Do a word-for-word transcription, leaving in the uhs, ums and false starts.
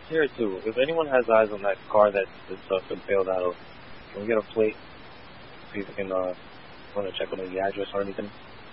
Here too, if anyone has eyes on that car that this stuff been bailed out of, can we get a plate? See if we can uh, want to check on the address or anything.